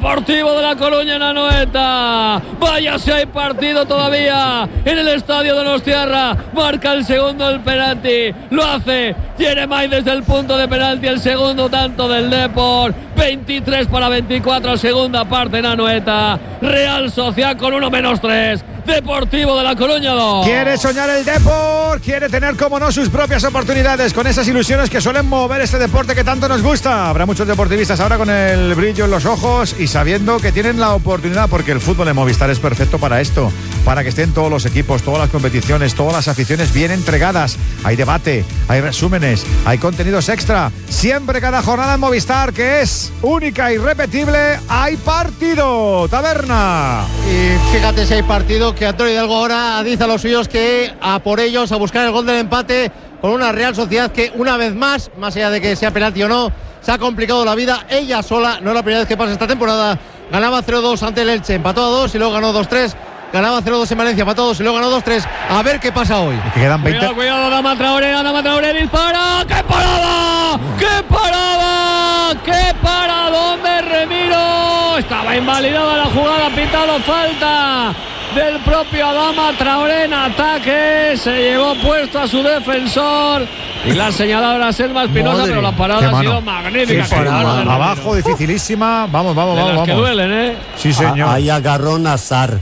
Deportivo de La Coruña en Anoeta. Vaya si hay partido todavía en el estadio Donostiarra. Marca el segundo el penalti. Lo hace Jeremai desde el punto de penalti. El segundo tanto del Depor. 23-24, segunda parte en Anoeta. Real Sociedad con 1-3. Deportivo de La Coruña 2. Quiere soñar el Depor, quiere tener, como no, sus propias oportunidades, con esas ilusiones que suelen mover este deporte que tanto nos gusta. Habrá muchos deportivistas ahora con el brillo en los ojos y sabiendo que tienen la oportunidad, porque el fútbol en Movistar es perfecto para esto, para que estén todos los equipos, todas las competiciones, todas las aficiones bien entregadas. Hay debate, hay resúmenes, hay contenidos extra. Siempre cada jornada en Movistar, que es única e irrepetible, hay partido. Taberna. Y fíjate si hay partido, que Antonio Hidalgo ahora dice a los suyos que a por ellos, a buscar el gol del empate con una Real Sociedad que una vez más allá de que sea penalti o no, se ha complicado la vida ella sola. No es la primera vez que pasa esta temporada. Ganaba 0-2 ante el Elche, empató a 2 y luego ganó 2-3. Ganaba 0-2 en Valencia, empató a 2 y luego ganó 2-3. A ver qué pasa hoy. Quedan 20. Cuidado, Adama Traoré dispara. ¡Qué parada! ¡Qué parada! ¡Qué paradón de Remiro! Estaba invalidada la jugada, pitado falta del propio Adama Traoré en ataque. Se llevó puesto a su defensor y la señalada era Selma Espinosa, pero la parada ha sido magnífica. Sí, abajo, dificilísima. Vamos. Que duelen, ¿eh? Sí, señor. Ahí agarró Nazar.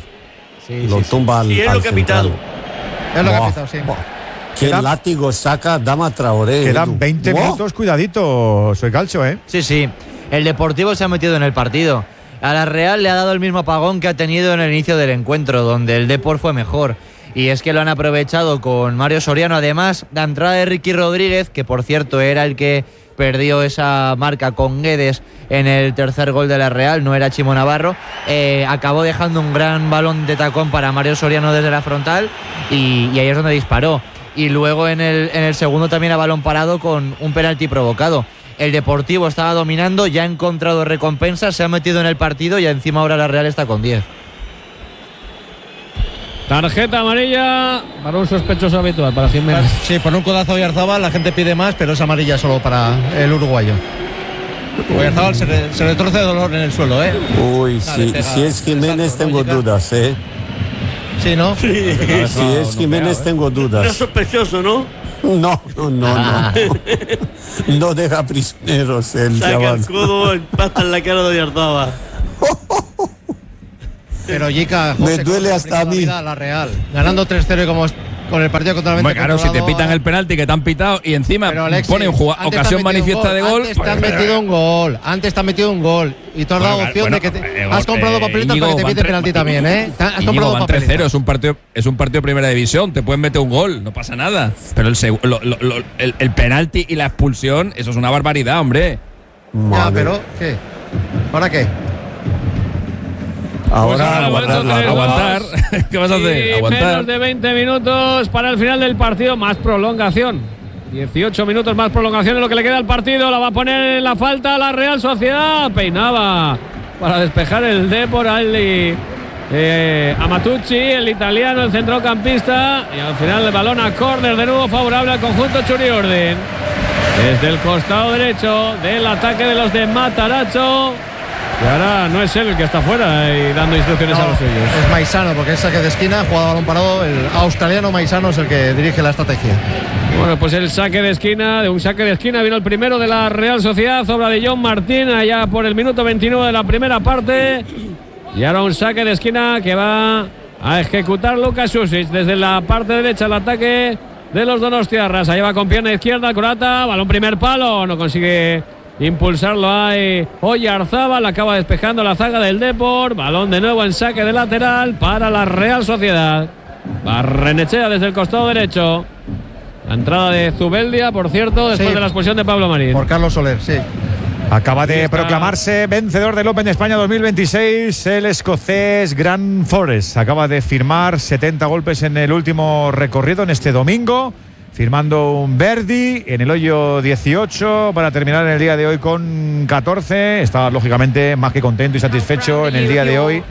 Lo tumba al. Y es lo que ha pitado. Es lo que ha pitado, sí. Qué látigo saca Adama Traoré. Quedan 20 minutos, cuidadito. Soy calcho, ¿eh? Sí. El Deportivo se ha metido en el partido. A la Real le ha dado el mismo apagón que ha tenido en el inicio del encuentro, donde el Depor fue mejor. Y es que lo han aprovechado con Mario Soriano. Además, la entrada de Ricky Rodríguez, que por cierto era el que perdió esa marca con Guedes en el tercer gol de la Real, no era Chimo Navarro, acabó dejando un gran balón de tacón para Mario Soriano desde la frontal y ahí es donde disparó. Y luego en el segundo también a balón parado con un penalti provocado. El Deportivo estaba dominando, ya ha encontrado recompensas, se ha metido en el partido y encima ahora la Real está con 10. Tarjeta amarilla para un sospechoso habitual, para Jiménez. Sí, por un codazo de Oyarzabal la gente pide más, pero es amarilla solo para el uruguayo. Oyarzabal se retorce de dolor en el suelo, ¿eh? Uy, si es Jiménez tengo dudas, ¿eh? Sí, ¿no? Sí. Si es Jiménez tengo Era dudas. sospechoso, ¿no? No. No deja prisioneros el Saca chaval. el codo, empasta en la cara de Oyarzabal. Pero Yica, Me duele hasta a mí. La Real, ganando 3-0 y como con el partido totalmente Bueno, claro, si te pitan el penalti que te han pitado y encima ponen ocasión manifiesta de gol. Antes te han metido un gol. Y tú has dado opción de que has comprado papelitos para que te pite penalti también, ¿eh? Has comprado van 3-0, es un partido de primera división, te pueden meter un gol, no pasa nada. Pero el penalti y la expulsión, eso es una barbaridad, hombre. Ya, pero ¿qué? ¿Ahora qué? Ahora aguantar. ¿Qué vas a hacer? Aguantar. Menos de 20 minutos para el final del partido, más prolongación. 18 minutos más prolongación es lo que le queda al partido. La va a poner en la falta la Real Sociedad. Peinaba para despejar el Depor Amatucci, el italiano, el centrocampista. Y al final el balón a córner de nuevo favorable al conjunto Churiurdin. Desde el costado derecho del ataque de los de Matarazzo. Y ahora no es él el que está fuera y dando instrucciones a los suyos. Es Maisano, porque es saque de esquina, jugado a balón parado. El australiano Maisano es el que dirige la estrategia. Bueno, pues el saque de esquina, vino el primero de la Real Sociedad, obra de John Martín, allá por el minuto 29 de la primera parte. Y ahora un saque de esquina que va a ejecutar Lucas Susic desde la parte derecha, el ataque de los donostiarras. Allá va con pierna izquierda, croata, balón primer palo, no consigue impulsarlo ahí Oyarzabal, acaba despejando la zaga del Depor, balón de nuevo en saque de lateral para la Real Sociedad. Barrenechea desde el costado derecho. La entrada de Zubeldia, por cierto, después de la expulsión de Pablo Marín. Por Carlos Soler, sí. Acaba de proclamarse vencedor del Open de España 2026 el escocés Grant Forrest. Acaba de firmar 70 golpes en el último recorrido en este domingo, firmando un birdie en el hoyo 18 para terminar en el día de hoy con 14. Está lógicamente más que contento y satisfecho en el día de hoy.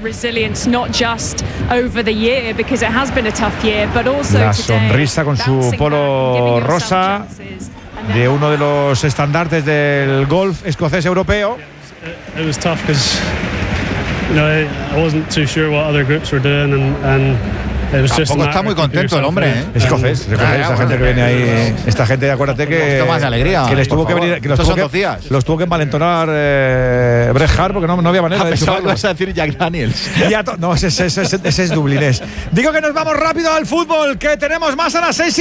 La sonrisa con su polo rosa de uno de los estandartes del golf escocés europeo. I wasn't too sure what other groups were doing, and it was just. Tampoco está muy contento el hombre, ¿eh? Es escocés, esa gente que viene ahí. Esta gente, acuérdate que. Más de alegría. Que les tuvo que venir. Que los tuvo que envalentonar Bret Hart porque no había manera de chuparlo. Vas a decir Jack Daniels. No, ese es dublinés. Digo que nos vamos rápido al fútbol, que tenemos más a las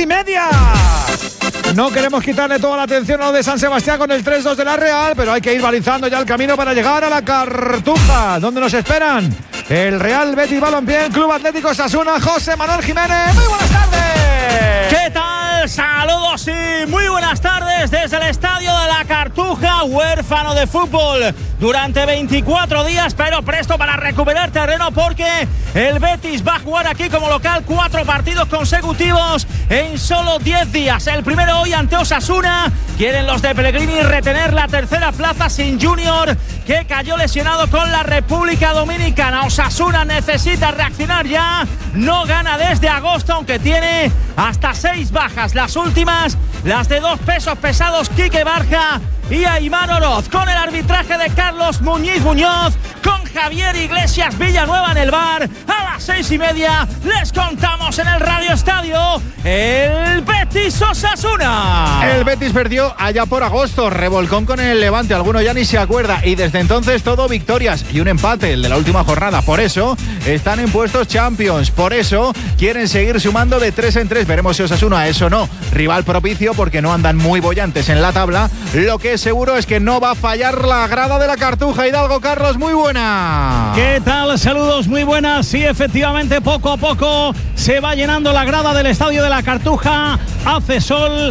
6:30. No queremos quitarle toda la atención a lo de San Sebastián con el 3-2 de la Real, pero hay que ir balizando ya el camino para llegar a la Cartuja, donde nos esperan el Real Betis Balompié, Club Atlético Osasuna. José Manuel Jiménez, muy buenas tardes. ¿Qué tal? Saludos y muy buenas tardes desde el estadio de la Cartuja, huérfano de fútbol durante 24 días, pero presto para recuperar terreno porque el Betis va a jugar aquí como local 4 partidos consecutivos en solo 10 días. El primero hoy ante Osasuna. Quieren los de Pellegrini retener la tercera plaza sin Junior, que cayó lesionado con la República Dominicana. Osasuna necesita reaccionar ya. No gana desde agosto, aunque tiene hasta 6 bajas. Las últimas, las de 2 pesos pesados, Quique Barja y Aimar Oroz, con el arbitraje de Carlos Muñoz, con Javier Iglesias Villanueva en el VAR. A las 6:30 les contamos en el Radio Estadio el Betis Osasuna. El Betis perdió allá por agosto, revolcón con el Levante, alguno ya ni se acuerda, y desde entonces todo victorias y un empate, el de la última jornada. Por eso están en puestos Champions, por eso quieren seguir sumando de 3 en 3. Veremos si Osasuna es o no rival propicio, porque no andan muy bollantes en la tabla. Lo que seguro es que no va a fallar la grada de la Cartuja. Hidalgo, Carlos, muy buena. ¿Qué tal? Saludos, muy buenas. Sí, efectivamente, poco a poco se va llenando la grada del estadio de la Cartuja. Hace sol,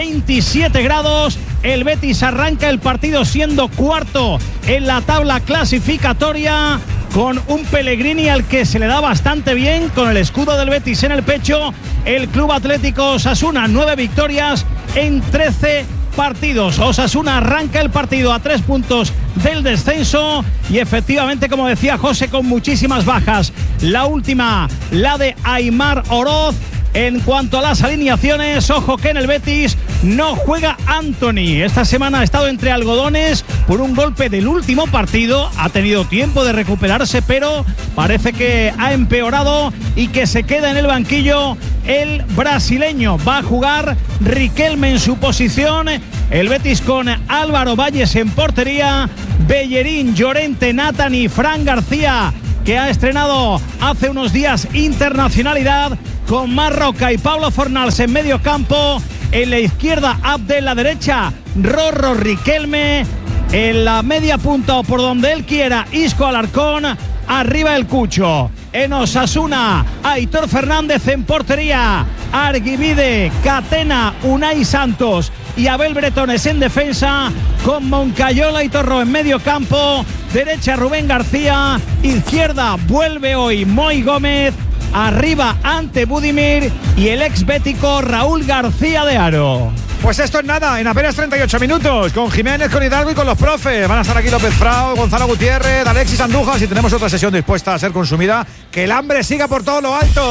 27 grados. El Betis arranca el partido siendo cuarto en la tabla clasificatoria, con un Pellegrini al que se le da bastante bien, con el escudo del Betis en el pecho. El Club Atlético Osasuna, 9 victorias en 13 partidos. Osasuna arranca el partido a 3 puntos del descenso y efectivamente, como decía José, con muchísimas bajas. La última, la de Aimar Oroz. En cuanto a las alineaciones, ojo que en el Betis no juega Anthony. Esta semana ha estado entre algodones por un golpe del último partido. Ha tenido tiempo de recuperarse, pero parece que ha empeorado y que se queda en el banquillo el brasileño. Va a jugar Riquelme en su posición. El Betis con Álvaro Valles en portería, Bellerín, Llorente, Nathan y Fran García, que ha estrenado hace unos días internacionalidad, con Marroca y Pablo Fornals en medio campo. En la izquierda, Abde, en la derecha, Rorro, Riquelme. En la media punta, o por donde él quiera, Isco, Alarcón. Arriba el Cucho. En Osasuna, Aitor Fernández en portería, Arguibide, Catena, Unai Santos y Abel Bretones en defensa, con Moncayola y Torro en medio campo. Derecha, Rubén García. Izquierda, vuelve hoy Moy Gómez. Arriba, ante Budimir y el ex bético Raúl García de Haro. Pues esto es nada, en apenas 38 minutos, con Jiménez, con Hidalgo y con los profes. Van a estar aquí López Frao, Gonzalo Gutiérrez, Alexis Andújar, y tenemos otra sesión dispuesta a ser consumida. Que el hambre siga por todo lo alto.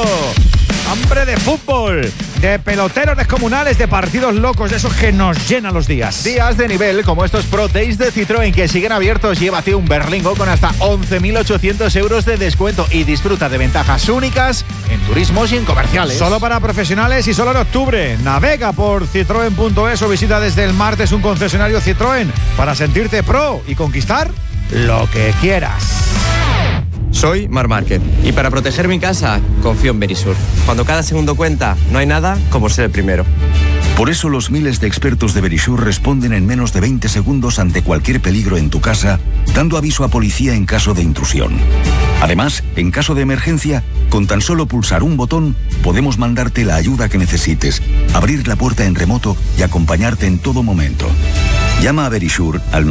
Hambre de fútbol, de peloteros descomunales, de partidos locos, de esos que nos llenan los días. Días de nivel como estos Pro Days de Citroën, que siguen abiertos. Llévate un Berlingo con hasta 11.800 euros de descuento y disfruta de ventajas únicas en turismos y en comerciales. Solo para profesionales y solo en octubre. Navega por citroen.es o visita desde el martes un concesionario Citroën para sentirte pro y conquistar lo que quieras. Soy Marc Márquez y para proteger mi casa confío en Verisur. Cuando cada segundo cuenta, no hay nada como ser el primero. Por eso los miles de expertos de Verisur responden en menos de 20 segundos ante cualquier peligro en tu casa, dando aviso a policía en caso de intrusión. Además, en caso de emergencia, con tan solo pulsar un botón, podemos mandarte la ayuda que necesites, abrir la puerta en remoto y acompañarte en todo momento. Llama a Verisur al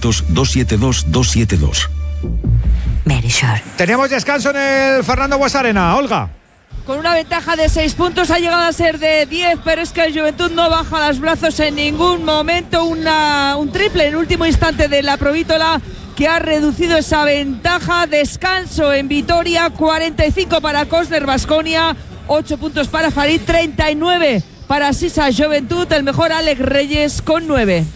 900-272-272. Verisur. Teníamos descanso en el Fernando Buesarena. Olga. Con una ventaja de 6 puntos, ha llegado a ser de 10, pero es que el Juventud no baja los brazos en ningún momento. Un triple en último instante de la Provítola, que ha reducido esa ventaja. Descanso en Vitoria, 45 para Cosner Baskonia, 8 puntos para Farid, 39 para Sisa Juventud. El mejor Alex Reyes con 9.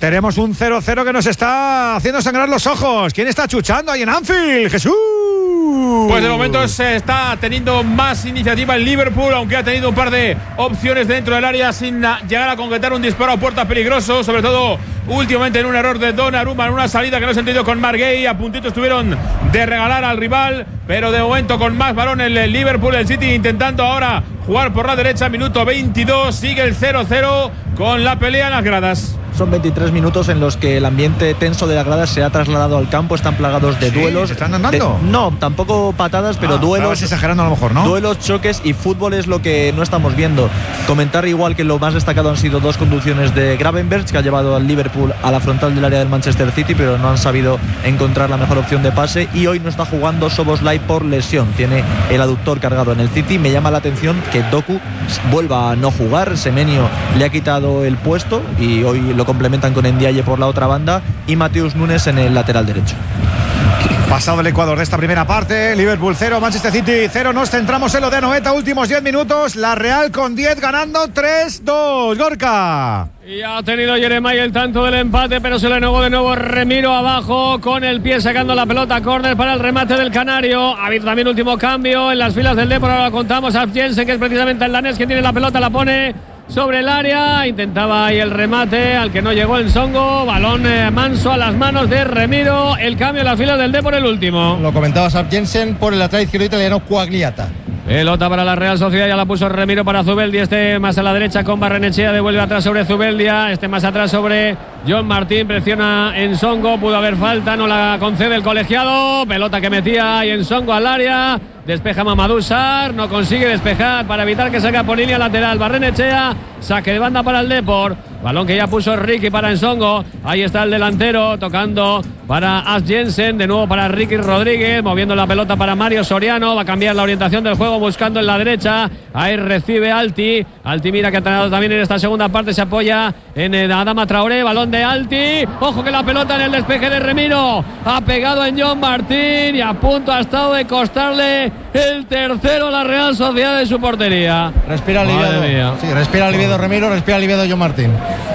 Tenemos un 0-0 que nos está haciendo sangrar los ojos. ¿Quién está chuchando ahí en Anfield? ¡Jesús! Pues de momento se está teniendo más iniciativa el Liverpool, aunque ha tenido un par de opciones dentro del área sin llegar a concretar un disparo a puerta peligroso, sobre todo últimamente en un error de Donnarumma en una salida que no se entendió con Marc Guéhi. A puntito estuvieron de regalar al rival, pero de momento con más balón el Liverpool, el City intentando ahora jugar por la derecha. Minuto 22, sigue el 0-0 con la pelea en las gradas. Son 23 minutos en los que el ambiente tenso de la grada se ha trasladado al campo. Están plagados de duelos. ¿Se están andando? No, tampoco patadas, pero duelos. Estabas exagerando a lo mejor, ¿no? Duelos, choques y fútbol es lo que no estamos viendo. Comentar igual que lo más destacado han sido dos conducciones de Gravenberch, que ha llevado al Liverpool a la frontal del área del Manchester City, pero no han sabido encontrar la mejor opción de pase. Y hoy no está jugando Szoboszlai por lesión. Tiene el aductor cargado en el City. Me llama la atención que Doku vuelva a no jugar. Semenyo le ha quitado el puesto y hoy lo complementan con Ndiaye por la otra banda y Mateus Nunes en el lateral derecho. Pasado el Ecuador de esta primera parte, Liverpool 0, Manchester City 0. Nos centramos en lo de Anoeta, últimos 10 minutos. La Real con 10 ganando 3-2. Gorka. Y ha tenido Jeremiah el tanto del empate, pero se le negó de nuevo Remiro abajo con el pie sacando la pelota. Córner para el remate del Canario. Ha habido también último cambio en las filas del Depor. Ahora contamos a Jensen, que es precisamente el danés que tiene la pelota, la pone sobre el área, intentaba ahí el remate al que no llegó el Songo, balón manso a las manos de Remiro, el cambio en las filas del Depor, el último. Lo comentaba Sarp Jensen por el lateral izquierdo italiano Quagliata. Pelota para la Real Sociedad, ya la puso Remiro para Zubeldia, este más a la derecha con Barrenechea, devuelve atrás sobre Zubeldia, este más atrás sobre John Martín, presiona en Songo, pudo haber falta, no la concede el colegiado, pelota que metía en Songo al área, despeja Mamadou Sarr, no consigue despejar para evitar que salga por línea lateral Barrenechea, saque de banda para el Depor, balón que ya puso Ricky para Ensongo, ahí está el delantero tocando para As Jensen, de nuevo para Ricky Rodríguez, moviendo la pelota para Mario Soriano, va a cambiar la orientación del juego buscando en la derecha, ahí recibe Alti mira que ha entrenado también en esta segunda parte, se apoya en Adama Traoré, balón de Alti, ojo que la pelota en el despeje de Remiro, ha pegado en John Martín y a punto ha estado de costarle el tercero a la Real Sociedad de su portería. Respira aliviado. Sí, respira aliviado Remiro, respira aliviado John Martín.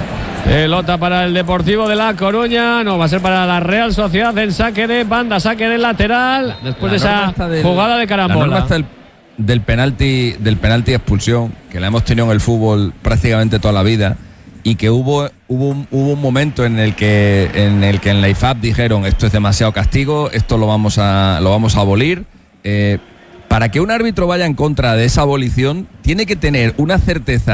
Pelota para el Deportivo de La Coruña, no, va a ser para la Real Sociedad en saque de banda, saque del lateral, después de esa jugada de carambola. La norma está del penalti expulsión, que la hemos tenido en el fútbol prácticamente toda la vida, y que hubo un momento en el que en la IFAB dijeron esto es demasiado castigo, esto lo vamos a abolir. Para que un árbitro vaya en contra de esa abolición, tiene que tener una certeza